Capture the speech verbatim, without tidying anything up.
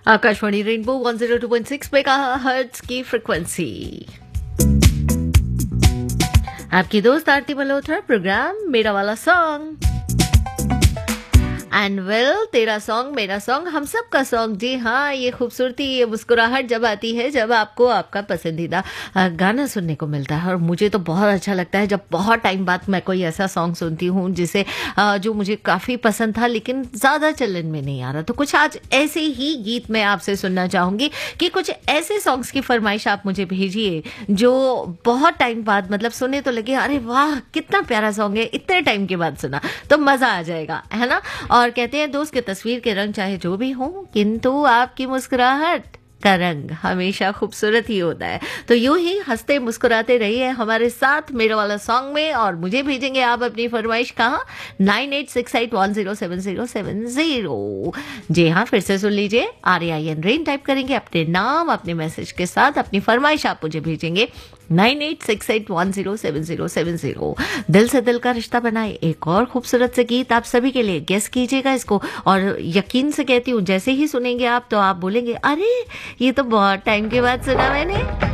Akashvani rainbow one zero two point six megahertz की frequency. आपकी दोस्त आरती मल्होत्रा, प्रोग्राम मेरा वाला सॉन्ग। एंड वेल, तेरा सॉन्ग मेरा सॉन्ग, हम सब का सॉन्ग। जी हाँ, ये खूबसूरती, ये मुस्कुराहट जब आती है जब आपको आपका पसंदीदा गाना सुनने को मिलता है। और मुझे तो बहुत अच्छा लगता है जब बहुत टाइम बाद मैं कोई ऐसा सॉन्ग सुनती हूँ जिसे जो मुझे काफ़ी पसंद था लेकिन ज़्यादा चलन में नहीं आ रहा। तो कुछ आज ऐसे ही गीत मैं आपसे सुनना चाहूँगी कि कुछ ऐसे सॉन्ग्स की फरमाइश आप मुझे भेजिए जो बहुत टाइम बाद मतलब सुने तो लगे अरे वाह कितना प्यारा सॉन्ग है, इतने टाइम के बाद सुना तो मज़ा आ जाएगा, है ना। और कहते हैं दोस्त के तस्वीर के रंग चाहे जो भी हो, किंतु आपकी मुस्कुराहट का रंग हमेशा खूबसूरत ही होता है। तो यूं ही हंसते मुस्कुराते रहिए हमारे साथ मेरा वाला सॉन्ग में। और मुझे भेजेंगे आप अपनी फरमाइश कहाँ? Nine eight six eight one zero seven zero seven zero. जी हाँ, फिर से सुन लीजिए, R A I N rain type करेंगे, अपने नाम अपने मैसेज के साथ अपनी फरमाइश आप मुझे भेजेंगे nine eight six eight one zero seven zero seven zero. दिल से दिल का रिश्ता बनाए एक और खूबसूरत से गीत आप सभी के लिए, गेस कीजिएगा इसको। और यकीन से कहती हूँ जैसे ही सुनेंगे आप तो आप बोलेंगे अरे ये तो बहुत टाइम के बाद सुना मैंने।